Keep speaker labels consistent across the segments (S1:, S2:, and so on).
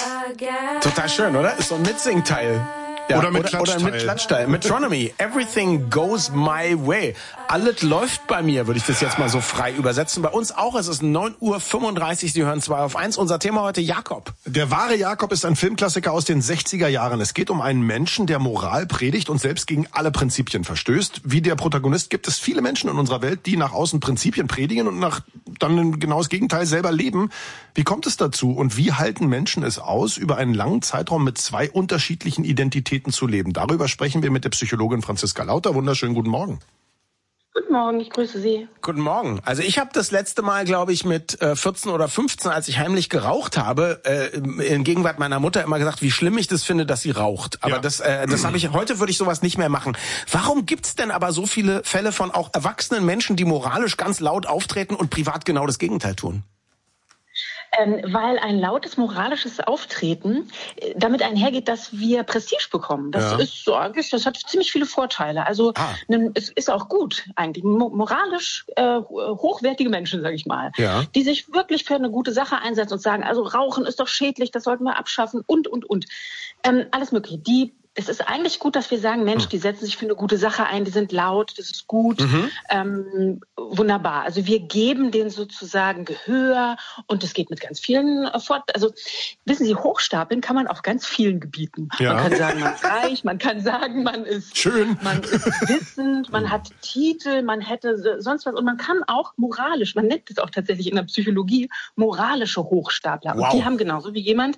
S1: Total schön, oder? Ist so ein Mitsingteil. Ja,
S2: oder mit Klatschteil.
S1: Oder mit Klatschteil. Metronomy. Everything goes my way. Alles läuft bei mir, würde ich das jetzt mal so frei übersetzen. Bei uns auch. Es ist 9:35 Uhr. Sie hören 2 auf 1. Unser Thema heute Jakob.
S2: Der wahre Jakob ist ein Filmklassiker aus den 60er Jahren. Es geht um einen Menschen, der Moral predigt und selbst gegen alle Prinzipien verstößt. Wie der Protagonist gibt es viele Menschen in unserer Welt, die nach außen Prinzipien predigen und dann genau das Gegenteil selber leben. Wie kommt es dazu und wie halten Menschen es aus, über einen langen Zeitraum mit 2 unterschiedlichen Identitäten zu leben? Darüber sprechen wir mit der Psychologin Franziska Lauter. Wunderschönen guten Morgen.
S3: Guten Morgen, ich grüße Sie.
S1: Guten Morgen. Also ich habe das letzte Mal, glaube ich, mit 14 oder 15, als ich heimlich geraucht habe, in Gegenwart meiner Mutter immer gesagt, wie schlimm ich das finde, dass sie raucht. Aber das habe ich, heute würde ich sowas nicht mehr machen. Warum gibt's denn aber so viele Fälle von auch erwachsenen Menschen, die moralisch ganz laut auftreten und privat genau das Gegenteil tun?
S3: Weil ein lautes moralisches Auftreten damit einhergeht, dass wir Prestige bekommen. Das ist so, das hat ziemlich viele Vorteile. Also es ist auch gut eigentlich. Moralisch hochwertige Menschen, sage ich mal, die sich wirklich für eine gute Sache einsetzen und sagen, also Rauchen ist doch schädlich, das sollten wir abschaffen und. Alles Mögliche. Es ist eigentlich gut, dass wir sagen, Mensch, die setzen sich für eine gute Sache ein, die sind laut, das ist gut, wunderbar. Also wir geben denen sozusagen Gehör und es geht mit ganz vielen fort. Also wissen Sie, hochstapeln kann man auf ganz vielen Gebieten. Man kann sagen, man ist reich, man kann sagen, man ist schön, man ist wissend, man hat Titel, man hätte sonst was und man kann auch moralisch, man nennt es auch tatsächlich in der Psychologie, moralische Hochstapler. Und die haben genauso wie jemand,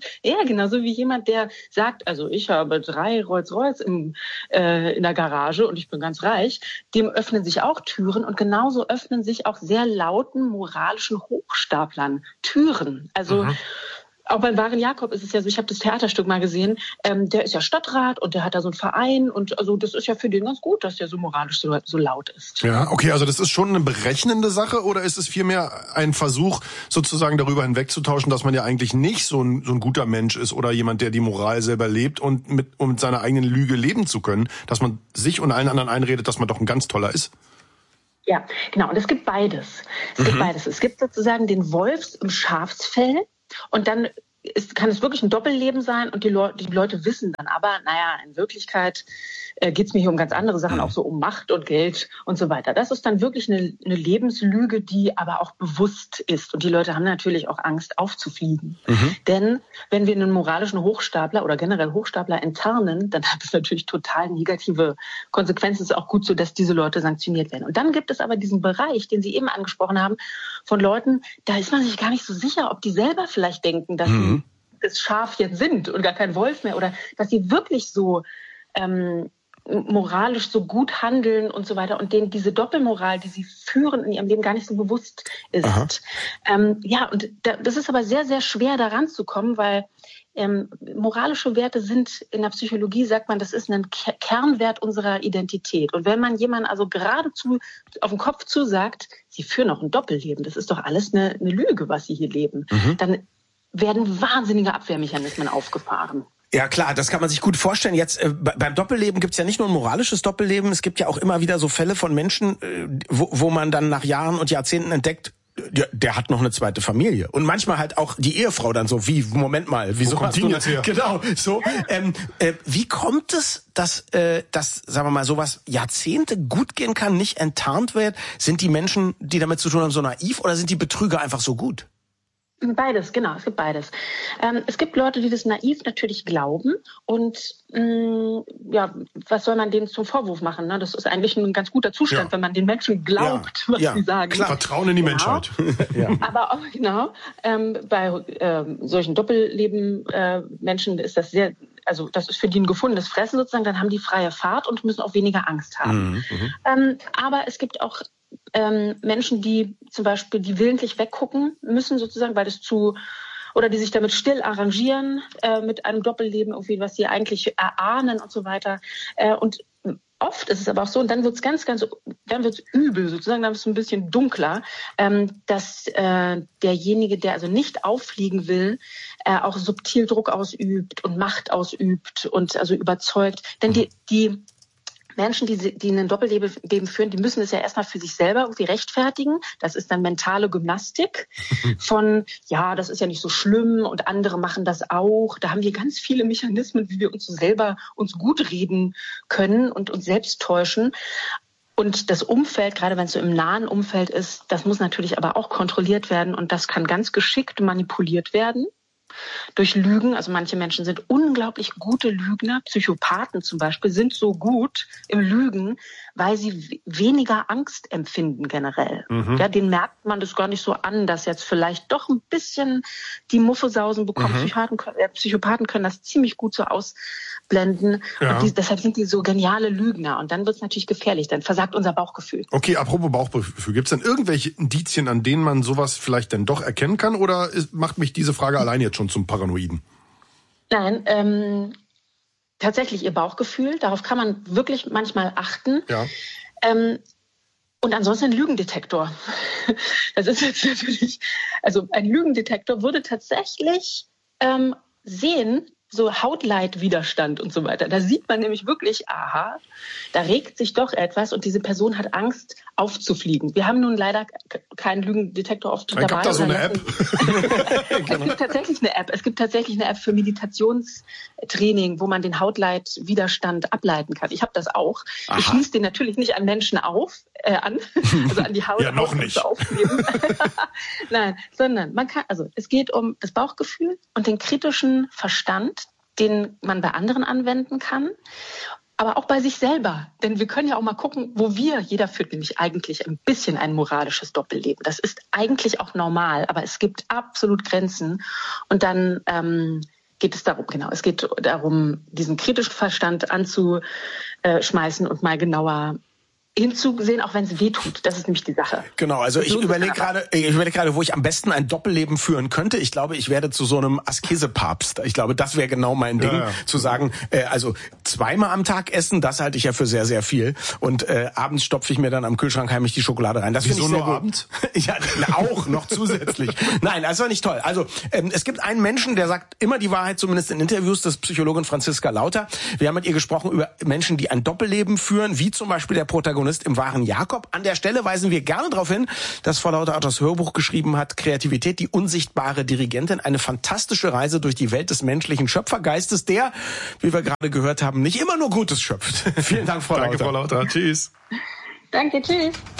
S3: der sagt, also ich habe 3 Rolls-Royce in der Garage und ich bin ganz reich, dem öffnen sich auch Türen und genauso öffnen sich auch sehr lauten moralischen Hochstaplern Türen. Also auch beim wahren Jakob ist es ja so, ich habe das Theaterstück mal gesehen, der ist ja Stadtrat und der hat da so einen Verein und also das ist ja für den ganz gut, dass der so moralisch so laut ist.
S2: Ja, okay, also das ist schon eine berechnende Sache oder ist es vielmehr ein Versuch, sozusagen darüber hinwegzutauschen, dass man ja eigentlich nicht so ein guter Mensch ist oder jemand, der die Moral selber lebt und um mit seiner eigenen Lüge leben zu können, dass man sich und allen anderen einredet, dass man doch ein ganz toller ist?
S3: Ja, genau. Und es gibt beides. Es gibt sozusagen den Wolfs- im Schafsfell. Und dann kann es wirklich ein Doppelleben sein und die Leute wissen dann aber, naja, in Wirklichkeit geht es mir hier um ganz andere Sachen, auch so um Macht und Geld und so weiter. Das ist dann wirklich eine Lebenslüge, die aber auch bewusst ist. Und die Leute haben natürlich auch Angst, aufzufliegen. Denn wenn wir einen moralischen Hochstapler oder generell Hochstapler enttarnen, dann hat es natürlich total negative Konsequenzen. Es ist auch gut so, dass diese Leute sanktioniert werden. Und dann gibt es aber diesen Bereich, den Sie eben angesprochen haben, von Leuten, da ist man sich gar nicht so sicher, ob die selber vielleicht denken, dass sie das Schaf jetzt sind und gar kein Wolf mehr oder dass sie wirklich so moralisch so gut handeln und so weiter und denen diese Doppelmoral, die sie führen in ihrem Leben, gar nicht so bewusst ist. Das ist aber sehr, sehr schwer daran zu kommen, weil moralische Werte sind in der Psychologie, sagt man, das ist ein Kernwert unserer Identität. Und wenn man jemandem also geradezu auf den Kopf zusagt, sie führen auch ein Doppelleben, das ist doch alles eine Lüge, was sie hier leben, dann werden wahnsinnige Abwehrmechanismen aufgefahren.
S1: Ja klar, das kann man sich gut vorstellen. Jetzt beim Doppelleben gibt's ja nicht nur ein moralisches Doppelleben, es gibt ja auch immer wieder so Fälle von Menschen, wo man dann nach Jahren und Jahrzehnten entdeckt, der hat noch eine zweite Familie. Und manchmal halt auch die Ehefrau dann so, wie, Moment mal, wieso
S2: kommt die jetzt her?
S1: Genau, so. Wie kommt es, dass sagen wir mal, sowas Jahrzehnte gut gehen kann, nicht enttarnt wird? Sind die Menschen, die damit zu tun haben, so naiv oder sind die Betrüger einfach so gut?
S3: Beides, genau, es gibt beides. Es gibt Leute, die das naiv natürlich glauben und was soll man denen zum Vorwurf machen? Ne? Das ist eigentlich ein ganz guter Zustand, wenn man den Menschen glaubt, was sie sagen.
S2: Klar. Vertrauen in die Menschheit.
S3: Aber auch bei solchen Doppelleben-Menschen ist das sehr, also das ist für die ein gefundenes Fressen sozusagen, dann haben die freie Fahrt und müssen auch weniger Angst haben. Aber es gibt auch Menschen, die zum Beispiel, die willentlich weggucken müssen sozusagen, weil das oder die sich damit still arrangieren mit einem Doppelleben, irgendwie, was sie eigentlich erahnen und so weiter. Und oft ist es aber auch so, und dann wird's dann wird's übel sozusagen, dann wird es ein bisschen dunkler, dass derjenige, der also nicht auffliegen will, auch subtil Druck ausübt und Macht ausübt und also überzeugt. Denn die Menschen, die ein Doppelleben führen, die müssen es ja erstmal für sich selber irgendwie rechtfertigen. Das ist dann mentale Gymnastik von, ja, das ist ja nicht so schlimm und andere machen das auch. Da haben wir ganz viele Mechanismen, wie wir uns so selber gut reden können und uns selbst täuschen. Und das Umfeld, gerade wenn es so im nahen Umfeld ist, das muss natürlich aber auch kontrolliert werden und das kann ganz geschickt manipuliert werden. Durch Lügen, also manche Menschen sind unglaublich gute Lügner, Psychopathen zum Beispiel sind so gut im Lügen, weil sie weniger Angst empfinden generell. Ja, denen merkt man das gar nicht so an, dass jetzt vielleicht doch ein bisschen die Muffesausen bekommen. Psychopathen können das ziemlich gut so ausblenden und deshalb sind die so geniale Lügner und dann wird es natürlich gefährlich, dann versagt unser Bauchgefühl.
S2: Okay, apropos Bauchgefühl, gibt es denn irgendwelche Indizien, an denen man sowas vielleicht dann doch erkennen kann oder macht mich diese Frage allein jetzt schon zum Paranoiden?
S3: Nein, tatsächlich ihr Bauchgefühl, darauf kann man wirklich manchmal achten.
S2: Ja.
S3: Und ansonsten ein Lügendetektor. Das ist jetzt natürlich, also ein Lügendetektor würde tatsächlich sehen, so Hautleitwiderstand und so weiter. Da sieht man nämlich wirklich, aha, da regt sich doch etwas und diese Person hat Angst aufzufliegen. Wir haben nun leider keinen Lügendetektor oft dabei.
S2: Ich habe da so eine App.
S3: Es gibt tatsächlich eine App. Es gibt tatsächlich eine App für Meditationstraining, wo man den Hautleitwiderstand ableiten kann. Ich habe das auch. Aha. Ich schließe den natürlich nicht an Menschen an, also an die Haut.
S2: Ja, noch nicht.
S3: Nein, sondern man kann, also es geht um das Bauchgefühl und den kritischen Verstand, den man bei anderen anwenden kann, aber auch bei sich selber. Denn wir können ja auch mal gucken, jeder führt nämlich eigentlich ein bisschen ein moralisches Doppelleben. Das ist eigentlich auch normal, aber es gibt absolut Grenzen. Und dann geht es darum, diesen kritischen Verstand anzuschmeißen und mal genauer hinzusehen, auch wenn es weh tut. Das ist nämlich die Sache.
S1: Genau, also ich überlege gerade, wo ich am besten ein Doppelleben führen könnte. Ich glaube, ich werde zu so einem Askese-Papst. Ich glaube, das wäre genau mein Ding, zu sagen, also zweimal am Tag essen, das halte ich ja für sehr, sehr viel. Und abends stopfe ich mir dann am Kühlschrank heimlich die Schokolade rein. Das finde ich sehr gut. Abends? Ja, auch noch zusätzlich. Nein, das war nicht toll. Also es gibt einen Menschen, der sagt immer die Wahrheit, zumindest in Interviews, das ist Psychologin Franziska Lauter. Wir haben mit ihr gesprochen über Menschen, die ein Doppelleben führen, wie zum Beispiel der Protagonist im wahren Jakob. An der Stelle weisen wir gerne darauf hin, dass Frau Lauter auch das Hörbuch geschrieben hat, Kreativität, die unsichtbare Dirigentin, eine fantastische Reise durch die Welt des menschlichen Schöpfergeistes, der, wie wir gerade gehört haben, nicht immer nur Gutes schöpft. Vielen Dank, Frau Lauter.
S2: Danke, Frau Lauter. Tschüss.
S3: Danke, tschüss.